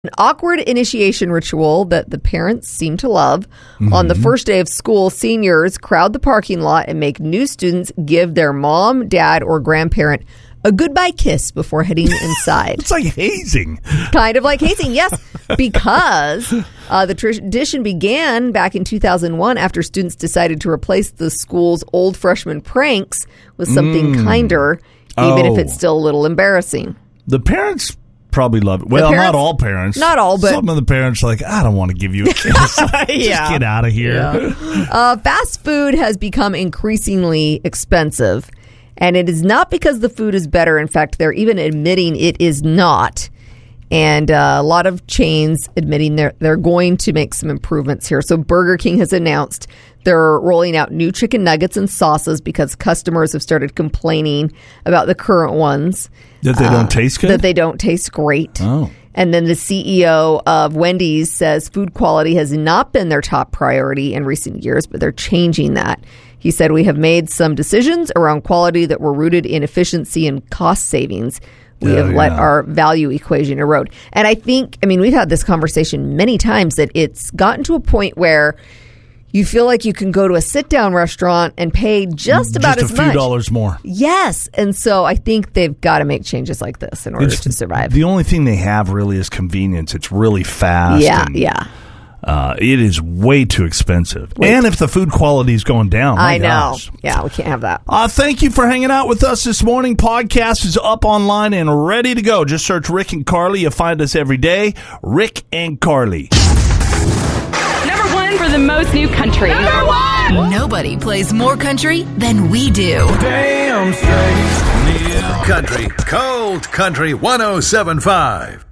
An awkward initiation ritual that the parents seem to love. On the first day of school, seniors crowd the parking lot and make new students give their mom, dad, or grandparent a goodbye kiss before heading inside. It's like hazing. Kind of like hazing, yes, because the tradition began back in 2001 after students decided to replace the school's old freshman pranks with something kinder, even if it's still a little embarrassing. The parents probably love it. Well, not all parents. Not all, but some of the parents are like, I don't want to give you a kiss. Just get out of here. Yeah. Fast food has become increasingly expensive, and it is not because the food is better. In fact, they're even admitting it is not. And a lot of chains admitting they're going to make some improvements here. So Burger King has announced they're rolling out new chicken nuggets and sauces because customers have started complaining about the current ones. That they don't taste good? That they don't taste great. Oh. And then the CEO of Wendy's says food quality has not been their top priority in recent years, but they're changing that. He said, we have made some decisions around quality that were rooted in efficiency and cost savings. We have let our value equation erode. And I think, we've had this conversation many times that it's gotten to a point where you feel like you can go to a sit-down restaurant and pay just about as much. Just a few dollars more. Yes. And so I think they've got to make changes like this in order to survive. The only thing they have really is convenience. It's really fast. Yeah. It is way too expensive. And if the food quality is going down, I know. Yeah, we can't have that. Thank you for hanging out with us this morning. Podcast is up online and ready to go. Just search Rick and Carly. You'll find us every day. Rick and Carly. Number one for the most new country. Number one! Nobody plays more country than we do. Damn straight. New country. Cold Country 107.5.